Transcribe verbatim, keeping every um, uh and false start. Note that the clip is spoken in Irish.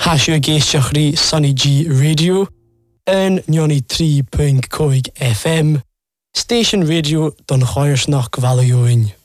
Hasio géisteach rí Sunny G Radio yn nioni tri pwynt coig F M, Station Radio don choirsnach gvalioin.